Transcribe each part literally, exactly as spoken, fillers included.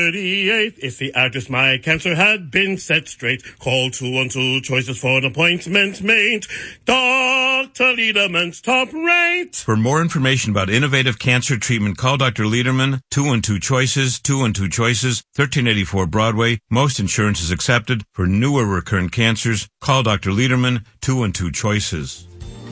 thirty-eight, if the address my cancer had been set straight, call two one two choices for an appointment made. Doctor Lederman's top rate. For more information about innovative cancer treatment, call Doctor Lederman, two one two choices, two one two choices, thirteen eighty-four Broadway. Most insurance is accepted. For newer recurrent cancers, call Doctor Lederman, two one two choices.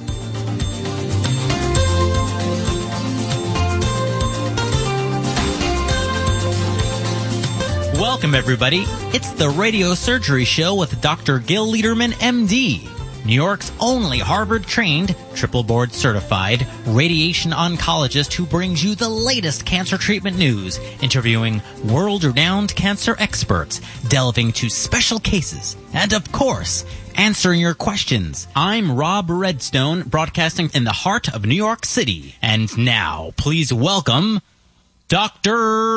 Welcome, everybody. It's the Radio Surgery Show with Doctor Gil Lederman, M D, New York's only Harvard-trained, triple board-certified radiation oncologist who brings you the latest cancer treatment news, interviewing world-renowned cancer experts, delving to special cases, and, of course, answering your questions. I'm Rob Redstone, broadcasting in the heart of New York City. And now, please welcome Doctor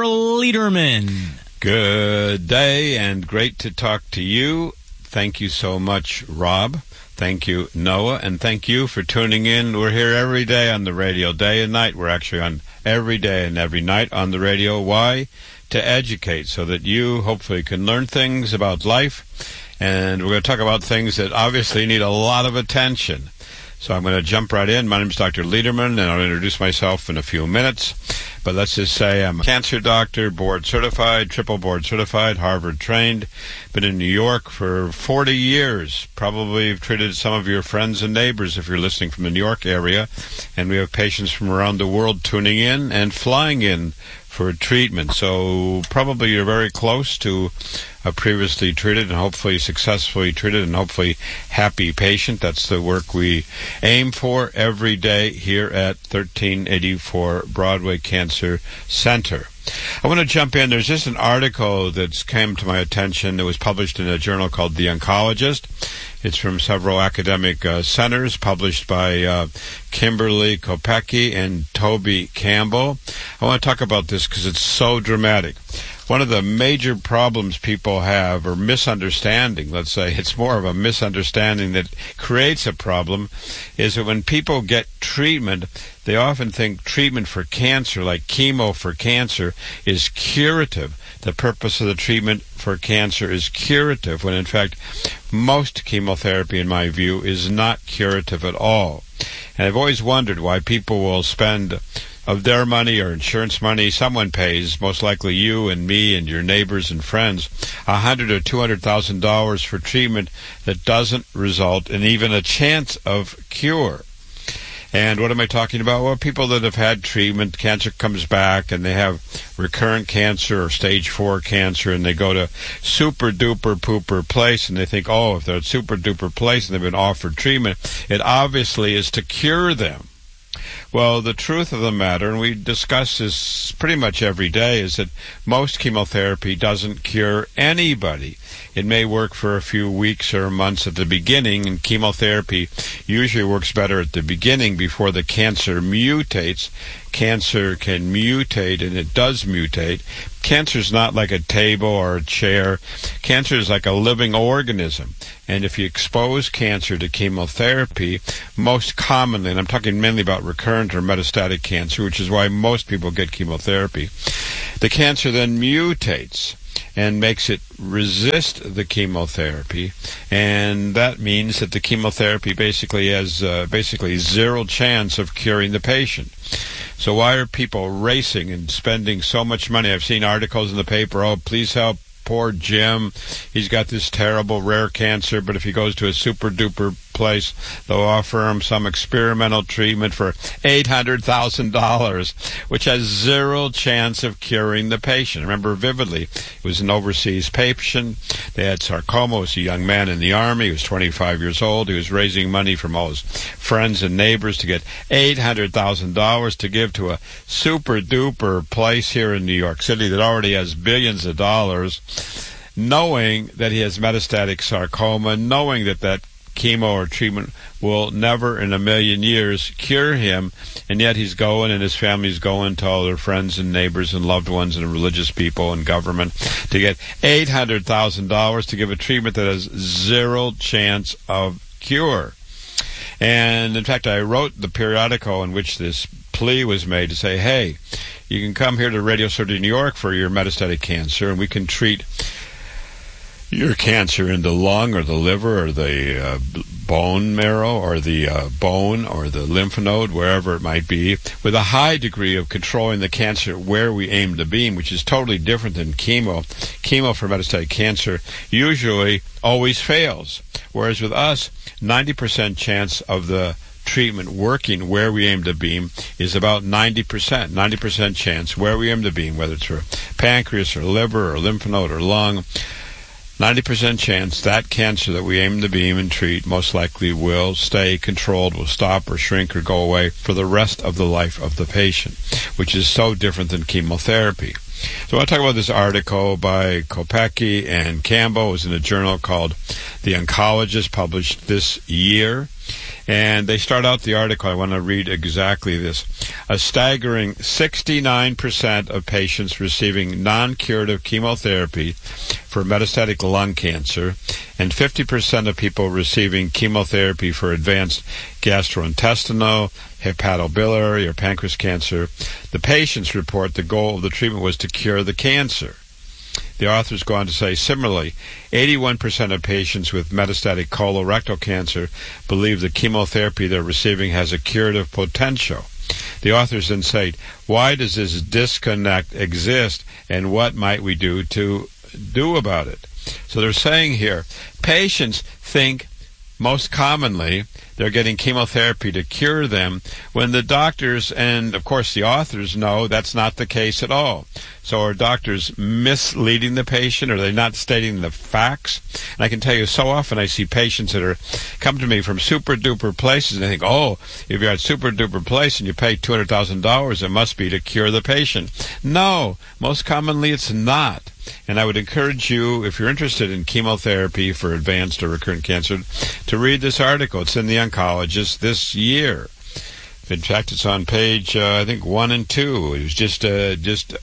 Lederman. Good day, and great to talk to you. Thank you so much, Rob. Thank you, Noah, and thank you for tuning in. We're here every day on the radio, day and night. We're actually on every day and every night on the radio. Why? To educate, so that you hopefully can learn things about life. And we're going to talk about things that obviously need a lot of attention. So I'm going to jump right in. My name is Doctor Lederman, and I'll introduce myself in a few minutes. But let's just say I'm a cancer doctor, board certified, triple board certified, Harvard trained. Been in New York for forty years. Probably have treated some of your friends and neighbors if you're listening from the New York area. And we have patients from around the world tuning in and flying in for treatment. So probably you're very close to a previously treated and hopefully successfully treated and hopefully happy patient. That's the work we aim for every day here at thirteen eighty-four Broadway Cancer Center. I want to jump in. There's just an article that's came to my attention that was published in a journal called The Oncologist. It's from several academic uh, centers, published by uh, Kimberly Kopecky and Toby Campbell. I want to talk about this because it's so dramatic. One of the major problems people have, or misunderstanding, let's say, it's more of a misunderstanding that creates a problem, is that when people get treatment, they often think treatment for cancer, like chemo for cancer, is curative. The purpose of the treatment for cancer is curative, when in fact most chemotherapy, in my view, is not curative at all. And I've always wondered why people will spend of their money or insurance money, someone pays, most likely you and me and your neighbors and friends, a hundred or two hundred thousand dollars for treatment that doesn't result in even a chance of cure. And what am I talking about? Well, people that have had treatment, cancer comes back, and they have recurrent cancer or stage four cancer, and they go to super-duper pooper place, and they think, oh, if they're at super-duper place and they've been offered treatment, it obviously is to cure them. Well, the truth of the matter, and we discuss this pretty much every day, is that most chemotherapy doesn't cure anybody. It may work for a few weeks or months at the beginning, and chemotherapy usually works better at the beginning before the cancer mutates. Cancer can mutate, and it does mutate. Cancer is not like a table or a chair. Cancer is like a living organism. And if you expose cancer to chemotherapy, most commonly, and I'm talking mainly about recurrent or metastatic cancer, which is why most people get chemotherapy, the cancer then mutates and makes it resist the chemotherapy, and that means that the chemotherapy basically has uh, basically zero chance of curing the patient. So why are people racing and spending so much money? I've seen articles in the paper, oh, please help poor Jim. He's got this terrible rare cancer, but if he goes to a super-duper place, they'll offer him some experimental treatment for eight hundred thousand dollars, which has zero chance of curing the patient. I remember vividly, it was an overseas patient. They had sarcoma. It was a young man in the Army. He was twenty-five years old. He was raising money from all his friends and neighbors to get eight hundred thousand dollars to give to a super-duper place here in New York City that already has billions of dollars, knowing that he has metastatic sarcoma, knowing that that chemo or treatment will never in a million years cure him, and yet he's going and his family's going to all their friends and neighbors and loved ones and religious people and government to get eight hundred thousand dollars to give a treatment that has zero chance of cure. And in fact, I wrote the periodical in which this plea was made to say, hey, you can come here to Radio Surgery New York for your metastatic cancer, and we can treat your cancer in the lung or the liver or the uh, bone marrow or the uh, bone or the lymph node, wherever it might be, with a high degree of controlling the cancer where we aim to beam, which is totally different than chemo. Chemo for metastatic cancer usually always fails, whereas with us, ninety percent chance of the treatment working where we aim to beam is about ninety percent. ninety percent chance where we aim to beam, whether it's for pancreas or liver or lymph node or lung, ninety percent chance that cancer that we aim to beam and treat most likely will stay controlled, will stop or shrink or go away for the rest of the life of the patient, which is so different than chemotherapy. So I want to talk about this article by Kopecky and Campbell. It was in a journal called The Oncologist, published this year. And they start out the article. I want to read exactly this. A staggering sixty-nine percent of patients receiving non-curative chemotherapy for metastatic lung cancer and fifty percent of people receiving chemotherapy for advanced gastrointestinal, hepatobiliary, or pancreas cancer, the patients report the goal of the treatment was to cure the cancer. The authors go on to say, similarly, eighty-one percent of patients with metastatic colorectal cancer believe the chemotherapy they're receiving has a curative potential. The authors then say, why does this disconnect exist, and what might we do to do about it? So they're saying here, patients think most commonly they're getting chemotherapy to cure them, when the doctors and, of course, the authors know that's not the case at all. So are doctors misleading the patient? Are they not stating the facts? And I can tell you, so often I see patients that are come to me from super-duper places, and they think, oh, if you're at super-duper place and you pay two hundred thousand dollars, it must be to cure the patient. No, most commonly it's not. And I would encourage you, if you're interested in chemotherapy for advanced or recurrent cancer, to read this article. It's in The Oncologist this year. In fact, it's on page, uh, I think, one and two. It was just uh, just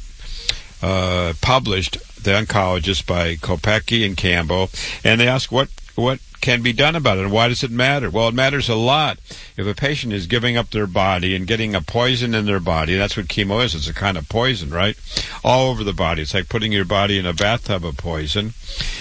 uh, published, The Oncologist, by Kopecky and Campbell. And they ask what what can be done about it, and why does it matter? Well, it matters a lot. If a patient is giving up their body and getting a poison in their body, and that's what chemo is, it's a kind of poison, right? All over the body. It's like putting your body in a bathtub of poison.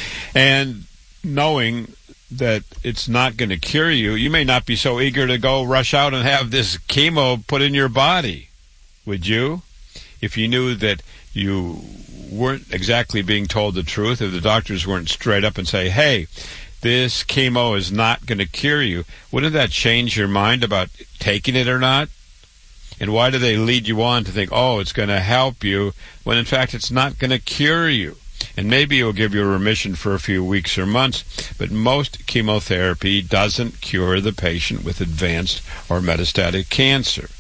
And knowing that it's not going to cure you, you may not be so eager to go rush out and have this chemo put in your body. Would you? If you knew that you weren't exactly being told the truth, if the doctors weren't straight up and say, hey, this chemo is not going to cure you, wouldn't that change your mind about taking it or not? And why do they lead you on to think, oh, it's going to help you, when in fact it's not going to cure you? And maybe it will give you a remission for a few weeks or months, but most chemotherapy doesn't cure the patient with advanced or metastatic cancer.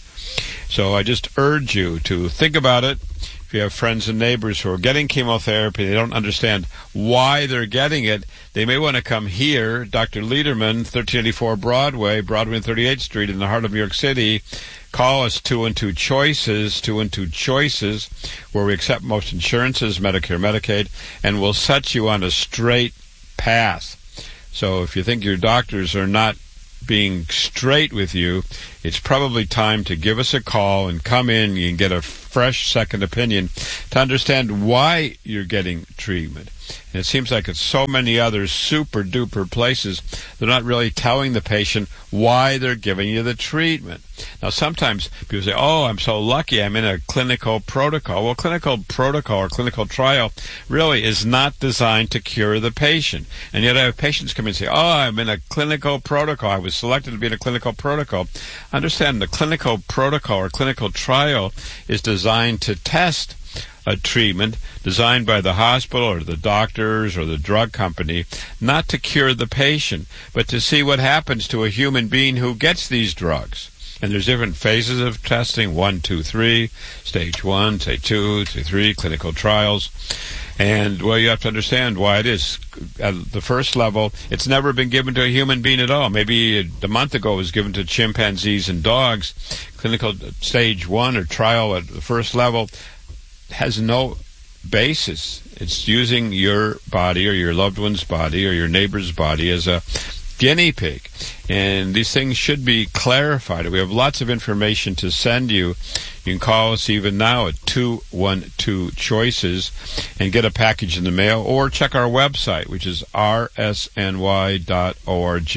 So I just urge you to think about it. If you have friends and neighbors who are getting chemotherapy, they don't understand why they're getting it, they may want to come here, Doctor Lederman, thirteen eighty-four Broadway, Broadway and thirty-eighth Street in the heart of New York City. Call us, two and two Choices, two and two Choices, where we accept most insurances, Medicare, Medicaid, and we'll set you on a straight path. So if you think your doctors are not being straight with you, it's probably time to give us a call and come in and get a fresh second opinion to understand why you're getting treatment. And it seems like at so many other super-duper places, they're not really telling the patient why they're giving you the treatment. Now, sometimes people say, oh, I'm so lucky I'm in a clinical protocol. Well, clinical protocol or clinical trial really is not designed to cure the patient. And yet I have patients come in and say, oh, I'm in a clinical protocol. I was selected to be in a clinical protocol. Understand, the clinical protocol or clinical trial is designed to test a treatment designed by the hospital or the doctors or the drug company, not to cure the patient, but to see what happens to a human being who gets these drugs. And there's different phases of testing, one, two, three, stage one, stage two, stage three, clinical trials. And, well, you have to understand why it is. At the first level, it's never been given to a human being at all. Maybe a month ago it was given to chimpanzees and dogs. Clinical stage one or trial at the first level has no basis. It's using your body or your loved one's body or your neighbor's body as a guinea pig. And these things should be clarified. We have lots of information to send you. You can call us even now at two one two choices and get a package in the mail, or check our website, which is r s n y dot org.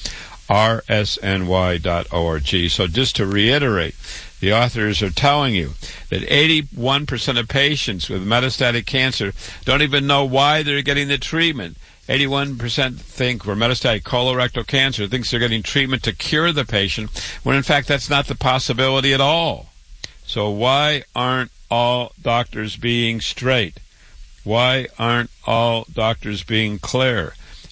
r s n y dot org. So just to reiterate, the authors are telling you that eighty-one percent of patients with metastatic cancer don't even know why they're getting the treatment. eighty-one percent think for metastatic colorectal cancer thinks they're getting treatment to cure the patient, when in fact that's not the possibility at all. So why aren't all doctors being straight? Why aren't all doctors being clear?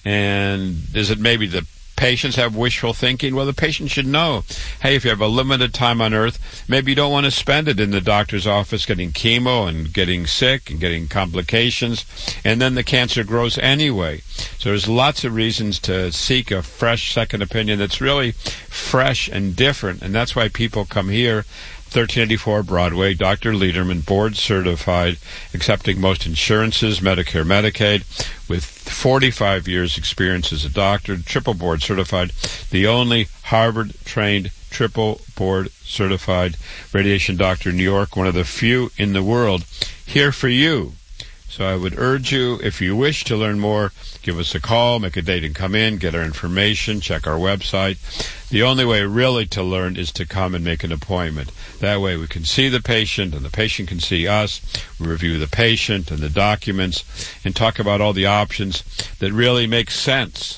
And is it maybe the patients have wishful thinking? Well, the patient should know, hey, if you have a limited time on earth, maybe you don't want to spend it in the doctor's office getting chemo and getting sick and getting complications, and then the cancer grows anyway. So there's lots of reasons to seek a fresh second opinion that's really fresh and different, and that's why people come here. thirteen eighty-four Broadway, Doctor Lederman, board certified, accepting most insurances, Medicare, Medicaid, with forty-five years experience as a doctor, triple board certified, the only Harvard-trained triple board certified radiation doctor in New York, one of the few in the world, here for you. So I would urge you, if you wish to learn more, give us a call, make a date and come in, get our information, check our website. The only way really to learn is to come and make an appointment. That way we can see the patient and the patient can see us. We review the patient and the documents and talk about all the options that really make sense.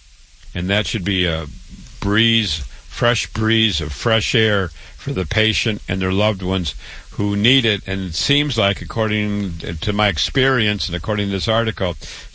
And that should be a breeze, fresh breeze of fresh air for the patient and their loved ones who need it. And it seems like, according to my experience and according to this article,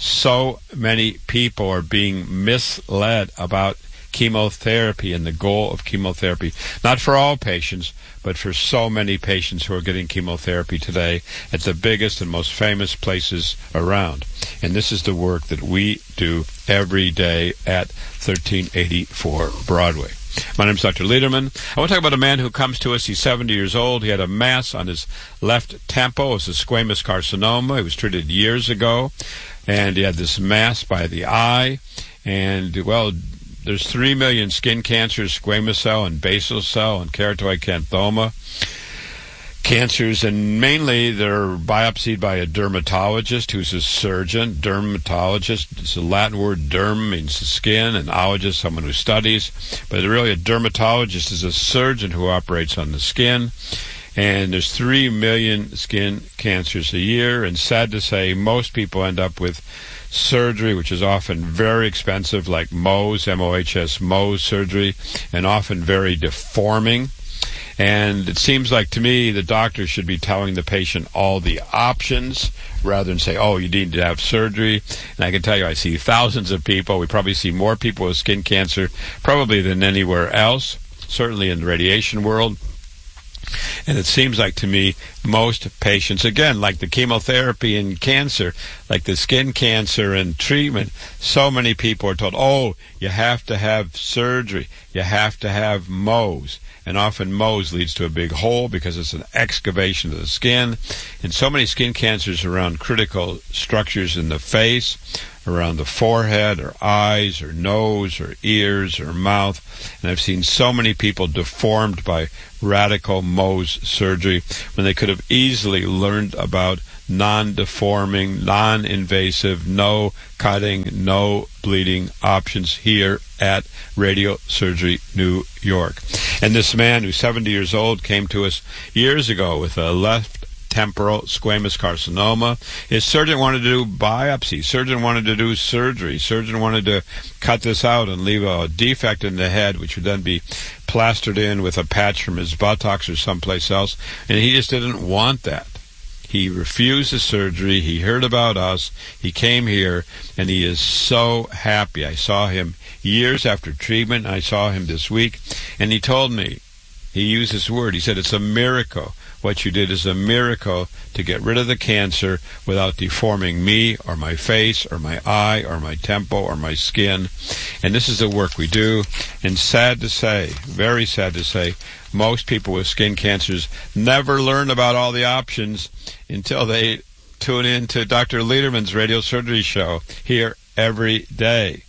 so many people are being misled about chemotherapy and the goal of chemotherapy. Not for all patients, but for so many patients who are getting chemotherapy today at the biggest and most famous places around. And this is the work that we do every day at thirteen eighty-four Broadway. My name is Doctor Lederman. I want to talk about a man who comes to us. He's seventy years old. He had a mass on his left temple. It was a squamous carcinoma. He was treated years ago, and he had this mass by the eye. And, well, there's three million skin cancers, squamous cell and basal cell and keratoid xanthoma cancers, and mainly they're biopsied by a dermatologist who's a surgeon. Dermatologist, it's a Latin word. Derm means the skin, and ologist, someone who studies. But really a dermatologist is a surgeon who operates on the skin. And there's three million skin cancers a year, and sad to say, most people end up with surgery, which is often very expensive, like Mohs, M O H S, Mohs surgery, and often very deforming. And it seems like to me the doctor should be telling the patient all the options rather than say, oh, you need to have surgery. And I can tell you, I see thousands of people. We probably see more people with skin cancer probably than anywhere else, certainly in the radiation world. And it seems like to me most patients, again, like the chemotherapy and cancer, like the skin cancer and treatment, so many people are told, oh, you have to have surgery, you have to have Mohs. And often Mohs leads to a big hole because it's an excavation of the skin. And so many skin cancers around critical structures in the face, around the forehead or eyes or nose or ears or mouth. And I've seen so many people deformed by radical Mohs surgery when they could have easily learned about non-deforming, non-invasive, no cutting, no bleeding options here at Radiosurgery New York. And this man who's seventy years old came to us years ago with a left temporal squamous carcinoma. His surgeon wanted to do biopsy. Surgeon wanted to do surgery. Surgeon wanted to cut this out and leave a defect in the head, which would then be plastered in with a patch from his buttocks or someplace else. And he just didn't want that. He refused the surgery. He heard about us. He came here, and he is so happy. I saw him years after treatment. I saw him this week, and he told me, he used this word, he said, it's a miracle. What you did is a miracle to get rid of the cancer without deforming me or my face or my eye or my temple or my skin. And this is the work we do. And sad to say, very sad to say, most people with skin cancers never learn about all the options until they tune in to Doctor Lederman's radio surgery show here every day.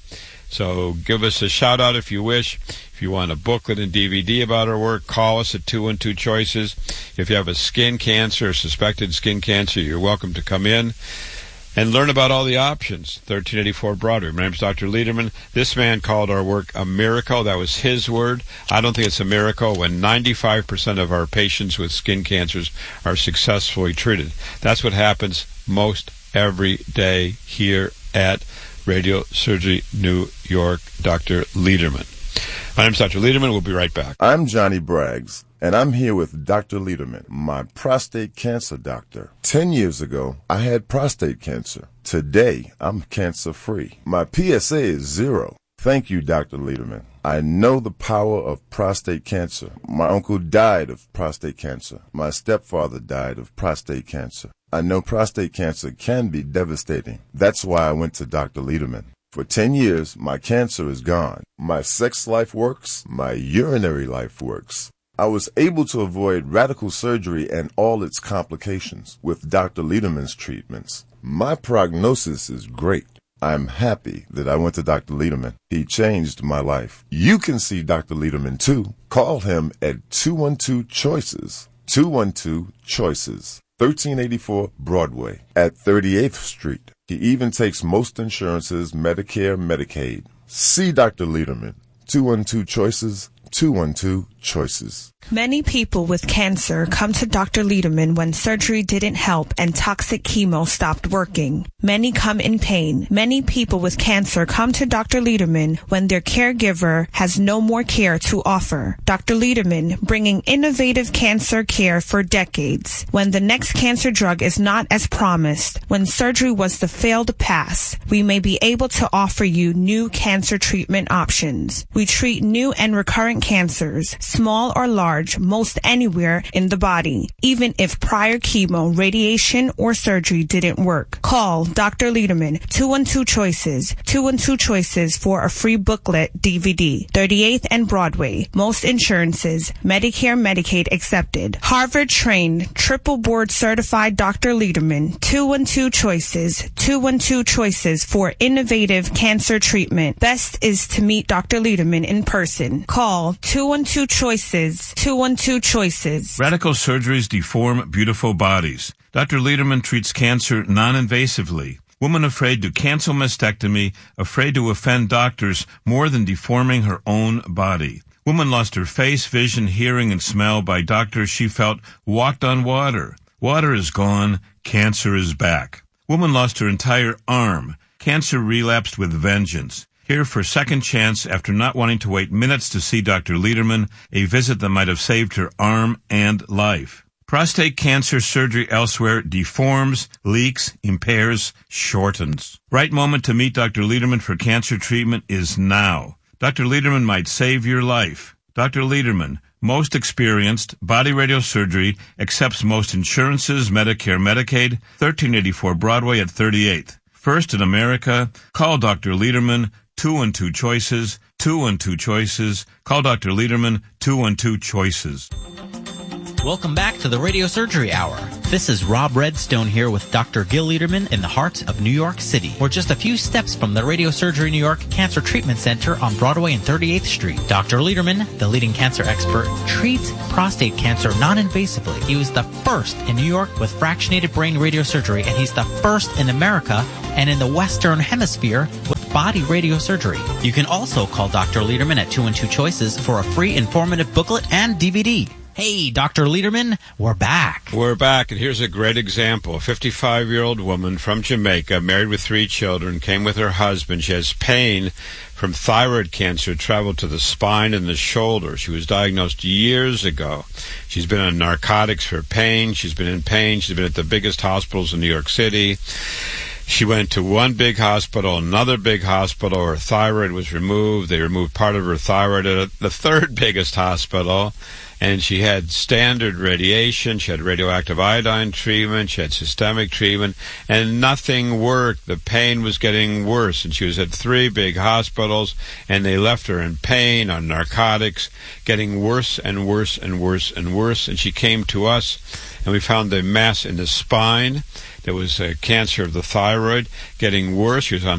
So give us a shout-out if you wish. If you want a booklet and D V D about our work, call us at two one two choices. If you have a skin cancer or suspected skin cancer, you're welcome to come in and learn about all the options. thirteen eighty-four Broadway. My name is Doctor Lederman. This man called our work a miracle. That was his word. I don't think it's a miracle when ninety-five percent of our patients with skin cancers are successfully treated. That's what happens most every day here at Radio Surgery New York. Doctor Lederman. My name is Doctor Lederman. We'll be right back. I'm Johnny Braggs, and I'm here with Doctor Lederman, my prostate cancer doctor. Ten years ago, I had prostate cancer. Today, I'm cancer-free. My P S A is zero. Thank you, Doctor Lederman. I know the power of prostate cancer. My uncle died of prostate cancer. My stepfather died of prostate cancer. I know prostate cancer can be devastating. That's why I went to Doctor Lederman. For ten years, my cancer is gone. My sex life works. My urinary life works. I was able to avoid radical surgery and all its complications with Doctor Lederman's treatments. My prognosis is great. I'm happy that I went to Doctor Lederman. He changed my life. You can see Doctor Lederman too. Call him at two one two choices. two one two choices. thirteen eighty-four Broadway at thirty-eighth Street. He even takes most insurances, Medicare, Medicaid. See Doctor Lederman. two one two choices. two one two choices. Many people with cancer come to Doctor Lederman when surgery didn't help and toxic chemo stopped working. Many come in pain. Many people with cancer come to Doctor Lederman when their caregiver has no more care to offer. Doctor Lederman, bringing innovative cancer care for decades. When the next cancer drug is not as promised, when surgery was the failed pass, we may be able to offer you new cancer treatment options. We treat new and recurrent cancers, small or large, most anywhere in the body, even if prior chemo, radiation, or surgery didn't work. Call Doctor Lederman, two one two choices, two one two choices for a free booklet D V D. thirty-eighth and Broadway. Most insurances, Medicare, Medicaid accepted. Harvard-trained, triple board certified Doctor Lederman, two one two choices, two one two choices for innovative cancer treatment. Best is to meet Doctor Lederman in person. Call two one two choices, two one two choices. Radical surgeries deform beautiful bodies. Doctor Lederman treats cancer non-invasively. Woman afraid to cancel mastectomy, afraid to offend doctors more than deforming her own body. Woman lost her face, vision, hearing, and smell by doctors she felt walked on water. Water is gone. Cancer is back. Woman lost her entire arm. Cancer relapsed with vengeance. Here for a second chance after not wanting to wait minutes to see Doctor Lederman, a visit that might have saved her arm and life. Prostate cancer surgery elsewhere deforms, leaks, impairs, shortens. Right moment to meet Doctor Lederman for cancer treatment is now. Doctor Lederman might save your life. Doctor Lederman, most experienced, body radiosurgery, accepts most insurances, Medicare, Medicaid, thirteen eighty-four Broadway at thirty-eighth. First in America, call Doctor Lederman, two one two choices, two one two choices. Call Doctor Lederman, two one two choices. Welcome back to the Radio Surgery Hour. This is Rob Redstone here with Doctor Gil Lederman in the heart of New York City. We're just a few steps from the Radio Surgery New York Cancer Treatment Center on Broadway and thirty-eighth Street. Doctor Lederman, the leading cancer expert, treats prostate cancer non-invasively. He was the first in New York with fractionated brain radiosurgery, and he's the first in America and in the Western Hemisphere with body radiosurgery. You can also call Doctor Lederman at two one two choices for a free informative booklet and D V D. Hey, Doctor Lederman, we're back. We're back, and here's a great example. A fifty-five-year-old woman from Jamaica, married with three children, came with her husband. She has pain from thyroid cancer, traveled to the spine and the shoulder. She was diagnosed years ago. She's been on narcotics for pain. She's been in pain. She's been at the biggest hospitals in New York City. She went to one big hospital, another big hospital. Her thyroid was removed. They removed part of her thyroid at the third biggest hospital. And she had standard radiation, she had radioactive iodine treatment, she had systemic treatment, and nothing worked. The pain was getting worse, and she was at three big hospitals, and they left her in pain, on narcotics, getting worse and worse and worse and worse. And she came to us, and we found a mass in the spine. There was a cancer of the thyroid, getting worse. She was on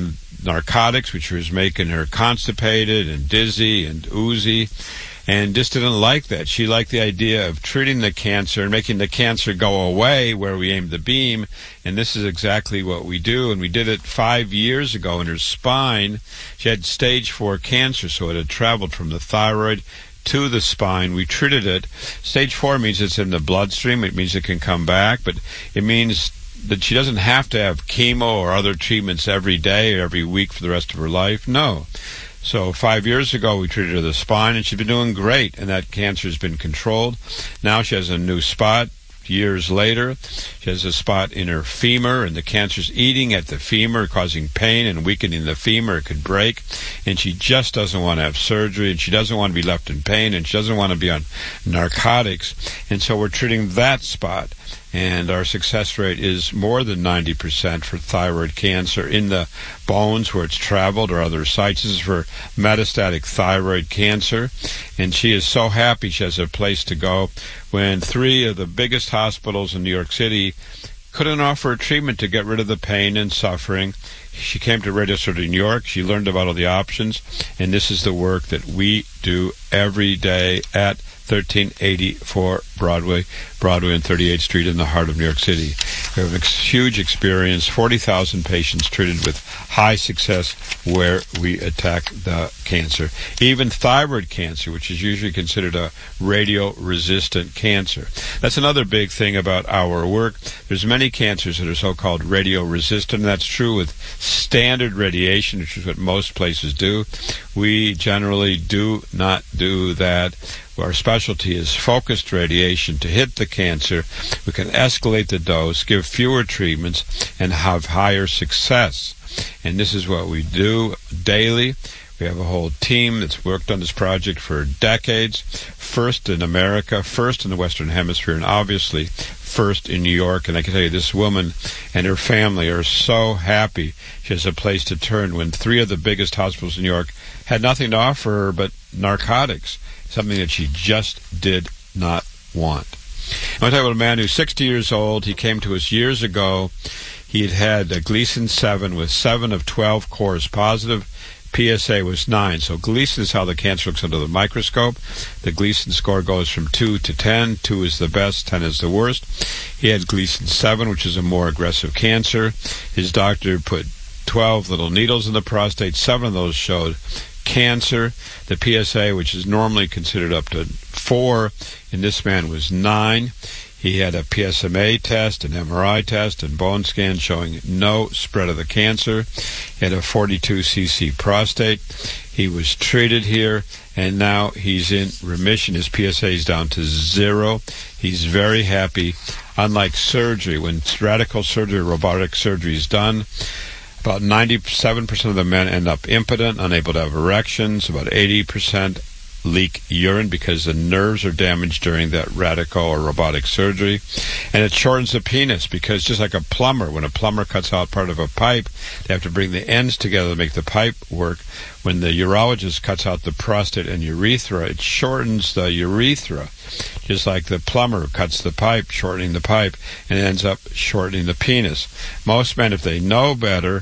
narcotics, which was making her constipated and dizzy and oozy, and just didn't like that. She liked the idea of treating the cancer and making the cancer go away where we aimed the beam, and this is exactly what we do, and we did it five years ago in her spine. She had stage four cancer, so it had traveled from the thyroid to the spine. We treated it. Stage four means it's in the bloodstream. It means it can come back, but it means that she doesn't have to have chemo or other treatments every day or every week for the rest of her life. No. So five years ago, we treated her the spine, and she's been doing great, and that cancer has been controlled. Now she has a new spot. Years later, she has a spot in her femur, and the cancer's eating at the femur, causing pain and weakening the femur. It could break, and she just doesn't want to have surgery, and she doesn't want to be left in pain, and she doesn't want to be on narcotics. And so we're treating that spot, and our success rate is more than ninety percent for thyroid cancer in the bones where it's traveled or other sites. This is for metastatic thyroid cancer, and she is so happy she has a place to go when three of the biggest hospitals in New York City couldn't offer a treatment to get rid of the pain and suffering. She came to Radio Surgery New York. She learned about all the options, and this is the work that we do every day at thirteen eighty-four Broadway, Broadway and thirty-eighth Street in the heart of New York City. We have a huge experience, forty thousand patients treated with high success where we attack the cancer. Even thyroid cancer, which is usually considered a radio-resistant cancer. That's another big thing about our work. There's many cancers that are so-called radio-resistant, and that's true with standard radiation, which is what most places do. We generally do not do that. Our specialty is focused radiation to hit the cancer. We can escalate the dose, give fewer treatments, and have higher success. And this is what we do daily. We have a whole team that's worked on this project for decades. First in America, first in the Western Hemisphere, and obviously first in New York. And I can tell you, this woman and her family are so happy she has a place to turn when three of the biggest hospitals in New York had nothing to offer her but narcotics, something that she just did not want. I want to talk about a man who's sixty years old. He came to us years ago. He had had a Gleason seven with seven of twelve cores positive. P S A was nine. So Gleason is how the cancer looks under the microscope. The Gleason score goes from two to ten. two is the best, ten is the worst. He had Gleason seven, which is a more aggressive cancer. His doctor put twelve little needles in the prostate. Seven of those showed cancer. The P S A, which is normally considered up to four, in this man was nine. He had a P S M A test, an M R I test, and bone scan showing no spread of the cancer. He had a forty-two C C prostate. He was treated here, and now he's in remission. His P S A is down to zero. He's very happy. Unlike surgery, when radical surgery, robotic surgery is done, about ninety-seven percent of the men end up impotent, unable to have erections. About eighty percent leak urine because the nerves are damaged during that radical or robotic surgery. And it shortens the penis because just like a plumber, when a plumber cuts out part of a pipe, they have to bring the ends together to make the pipe work. When the urologist cuts out the prostate and urethra, it shortens the urethra, just like the plumber cuts the pipe, shortening the pipe, and it ends up shortening the penis. Most men, if they know better,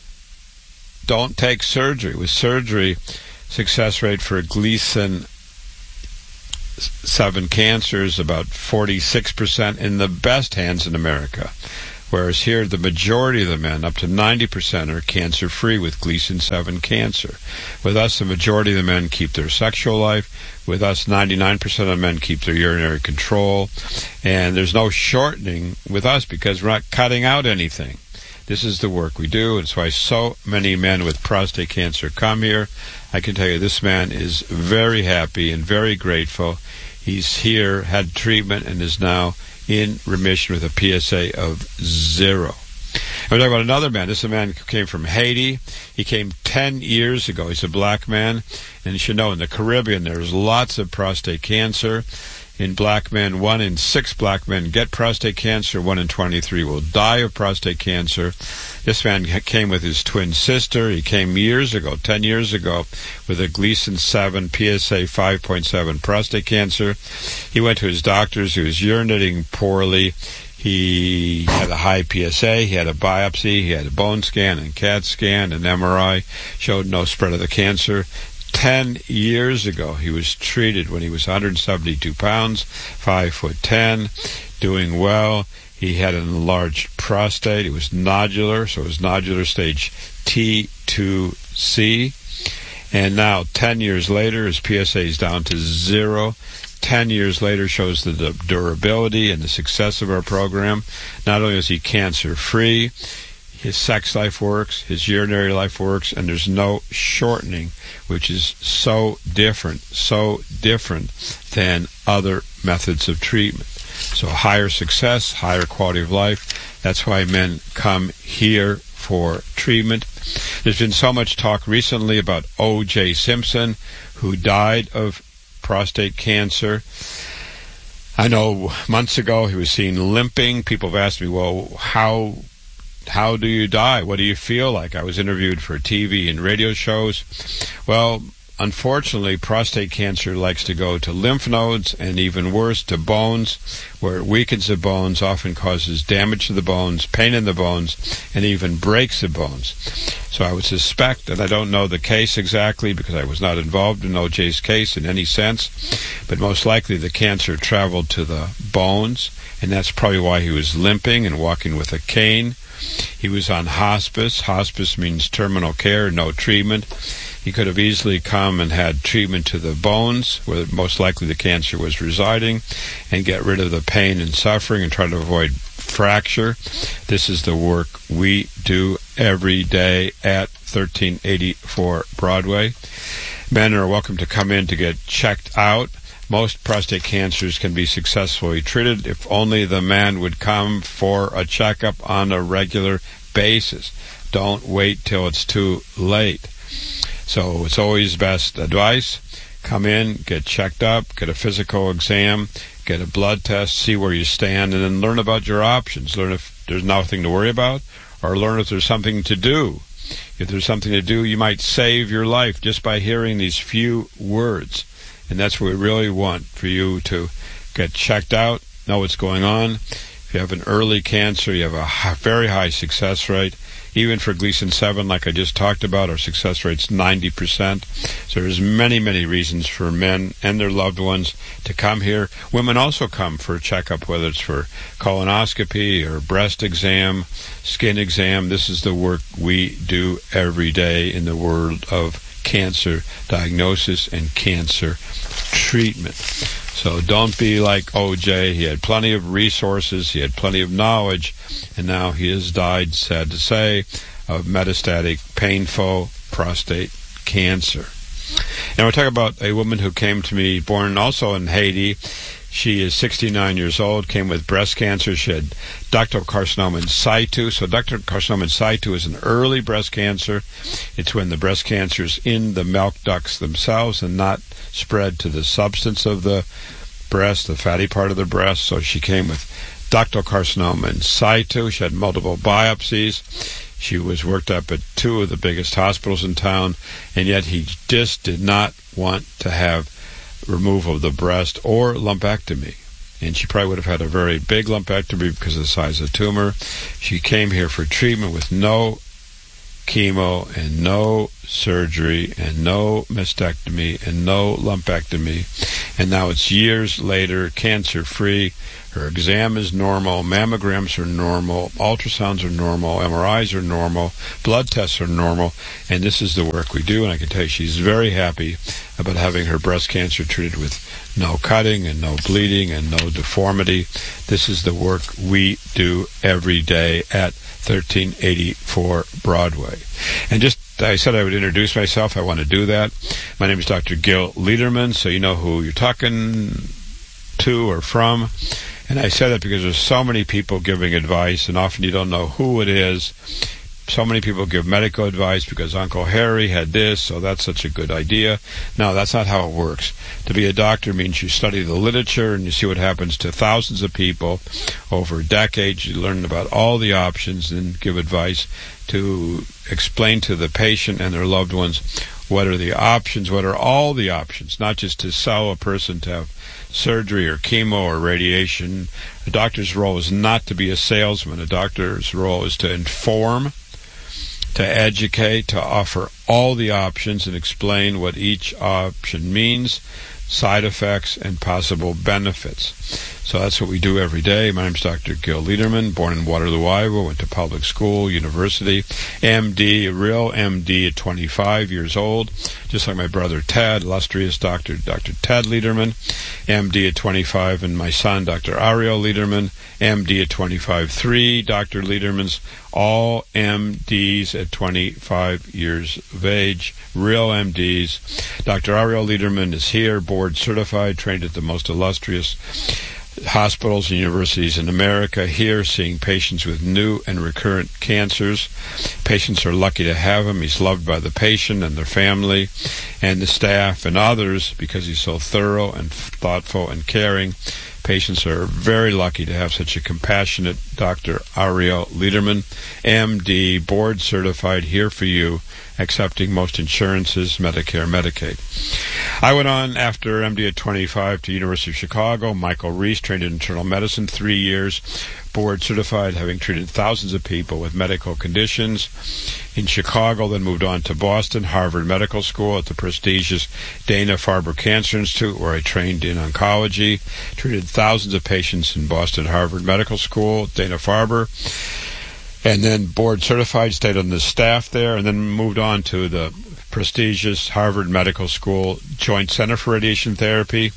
don't take surgery. With surgery, success rate for Gleason seven cancers about forty-six percent in the best hands in America. Whereas here, the majority of the men, up to ninety percent, are cancer-free with Gleason seven cancer. With us, the majority of the men keep their sexual life. With us, ninety-nine percent of the men keep their urinary control. And there's no shortening with us because we're not cutting out anything. This is the work we do. It's why so many men with prostate cancer come here. I can tell you this man is very happy and very grateful. He's here, had treatment, and is now in remission with a P S A of zero. I'm talking about another man. This is a man who came from Haiti. He came ten years ago. He's a black man. And you should know in the Caribbean there's lots of prostate cancer. In black men, one in six black men get prostate cancer. One in twenty-three will die of prostate cancer. This man came with his twin sister. He came years ago, ten years ago, with a Gleason seven, P S A five point seven prostate cancer. He went to his doctors. He was urinating poorly. He had a high P S A, he had a biopsy, he had a bone scan and C A T scan and M R I, showed no spread of the cancer. Ten years ago, he was treated when he was one hundred seventy-two pounds, five foot ten, doing well. He had an enlarged prostate. It was nodular, so it was nodular stage T two C. And now, ten years later, his P S A is down to zero. Ten years later shows the durability and the success of our program. Not only is he cancer-free, his sex life works, his urinary life works, and there's no shortening, which is so different, so different than other methods of treatment. So higher success, higher quality of life. That's why men come here for treatment. There's been so much talk recently about O J Simpson, who died of prostate cancer. I know months ago he was seen limping. People have asked me, well, how how do you die? What do you feel like? I was interviewed for T V and radio shows. Well, unfortunately, prostate cancer likes to go to lymph nodes and even worse to bones, where it weakens the bones, often causes damage to the bones, pain in the bones, and even breaks the bones. So I would suspect, and I don't know the case exactly because I was not involved in O J's case in any sense, but most likely the cancer traveled to the bones, and that's probably why he was limping and walking with a cane. He was on hospice. Hospice means terminal care, no treatment. He could have easily come and had treatment to the bones, where most likely the cancer was residing, and get rid of the pain and suffering and try to avoid fracture. This is the work we do every day at thirteen eighty-four Broadway. Men are welcome to come in to get checked out. Most prostate cancers can be successfully treated if only the man would come for a checkup on a regular basis. Don't wait till it's too late. So it's always best advice. Come in, get checked up, get a physical exam, get a blood test, see where you stand, and then learn about your options. Learn if there's nothing to worry about, or learn if there's something to do. If there's something to do, you might save your life just by hearing these few words. And that's what we really want, for you to get checked out, know what's going on. If you have an early cancer, you have a very high success rate. Even for Gleason seven, like I just talked about, our success rate's ninety percent. So there's many, many reasons for men and their loved ones to come here. Women also come for a checkup, whether it's for colonoscopy or breast exam, skin exam. This is the work we do every day in the world of cancer diagnosis and cancer treatment. So don't be like O J. He had plenty of resources, he had plenty of knowledge, and now he has died, sad to say, of metastatic, painful prostate cancer. And we're talking about a woman who came to me, born also in Haiti. She is sixty-nine years old, came with breast cancer. She had ductal carcinoma in situ. So ductal carcinoma in situ is an early breast cancer. It's when the breast cancer is in the milk ducts themselves and not spread to the substance of the breast, the fatty part of the breast. So she came with ductal carcinoma in situ. She had multiple biopsies. She was worked up at two of the biggest hospitals in town, and yet he just did not want to have removal of the breast or lumpectomy. And she probably would have had a very big lumpectomy because of the size of the tumor. She came here for treatment with no chemo and no surgery and no mastectomy and no lumpectomy. And now it's years later, cancer-free. Her exam is normal, mammograms are normal, ultrasounds are normal, M R Is are normal, blood tests are normal, and this is the work we do. And I can tell you she's very happy about having her breast cancer treated with no cutting and no bleeding and no deformity. This is the work we do every day at thirteen eighty-four Broadway. And just, I said I would introduce myself. I want to do that. My name is Doctor Gil Lederman, so you know who you're talking to or from. And I say that because there's so many people giving advice, and often you don't know who it is. So many people give medical advice because Uncle Harry had this, so that's such a good idea. No, that's not how it works. To be a doctor means you study the literature and you see what happens to thousands of people over decades. You learn about all the options and give advice to explain to the patient and their loved ones What are the options? What are all the options? Not just to sell a person to have surgery or chemo or radiation. A doctor's role is not to be a salesman. A doctor's role is to inform, to educate, to offer all the options and explain what each option means, side effects, and possible benefits. So that's what we do every day. My name's Doctor Gil Liederman, born in Waterloo, Iowa, went to public school, university, M D, a real M D at twenty-five years old, just like my brother Ted, illustrious Doctor Doctor Ted Liederman, M D at twenty-five, and my son, Doctor Ariel Liederman, M D at twenty-five. Three Doctor Liedermans, all M Ds at twenty-five years of age, real M Ds. Doctor Ariel Liederman is here, board certified, trained at the most illustrious hospitals and universities in America, here seeing patients with new and recurrent cancers. Patients are lucky to have him. He's loved by the patient and their family and the staff and others because he's so thorough and thoughtful and caring. Patients are very lucky to have such a compassionate Doctor Ariel Liederman, M D, board certified, here for you, accepting most insurances, Medicare, Medicaid. I went on after M D at twenty-five to University of Chicago. Michael Reese, trained in internal medicine, three years, board certified, having treated thousands of people with medical conditions in Chicago, then moved on to Boston, Harvard Medical School at the prestigious Dana-Farber Cancer Institute, where I trained in oncology, treated thousands of patients in Boston, Harvard Medical School, Dana-Farber, and then board certified, stayed on the staff there, and then moved on to the prestigious Harvard Medical School Joint Center for Radiation Therapy.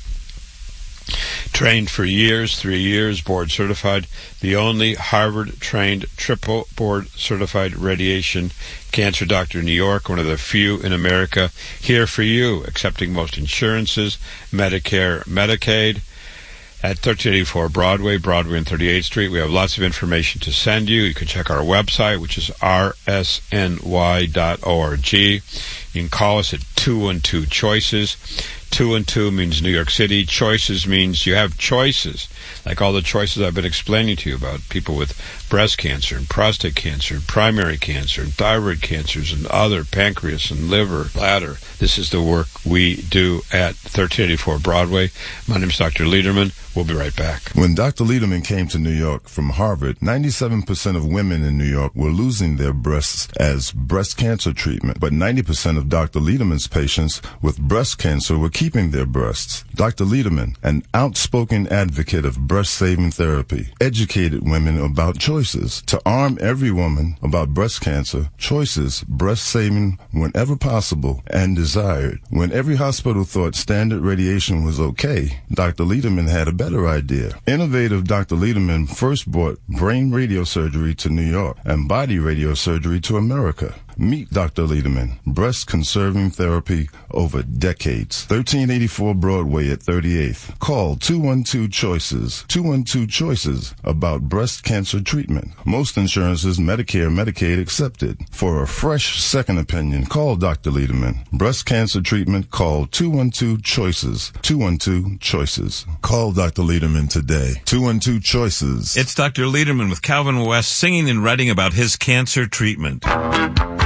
Trained for years, three years, board certified, the only Harvard-trained triple board certified radiation cancer doctor in New York, one of the few in America, here for you, accepting most insurances, Medicare, Medicaid. At thirteen eighty-four Broadway, Broadway and thirty-eighth Street. We have lots of information to send you. You can check our website, which is r s n y dot org. You can call us at two one two choices. Two and two means New York City. Choices means you have choices, like all the choices I've been explaining to you about people with breast cancer and prostate cancer and primary cancer and thyroid cancers and other, pancreas and liver, bladder. This is the work we do at thirteen eighty-four Broadway. My name is Doctor Liederman. We'll be right back. When Doctor Liederman came to New York from Harvard, ninety-seven percent of women in New York were losing their breasts as breast cancer treatment, but ninety percent of Doctor Liederman's patients with breast cancer were keeping their breasts. Doctor Liederman, an outspoken advocate of breast-saving therapy, educated women about choices. To arm every woman about breast cancer, choices, breast-saving whenever possible and desired. When every hospital thought standard radiation was okay, Doctor Liederman had a better idea. Innovative Doctor Liederman first brought brain radiosurgery to New York and body radiosurgery to America. Meet Doctor Liederman, breast-conserving therapy over decades. thirteen eighty-four Broadway at thirty-eighth. Call two one two choices. two one two choices about breast cancer treatment. Most insurances, Medicare, Medicaid accepted. For a fresh second opinion, call Doctor Liederman. Breast cancer treatment, call two one two choices. two one two choices. Call Doctor Liederman today. two one two choices. It's Doctor Liederman with Calvin West singing and writing about his cancer treatment.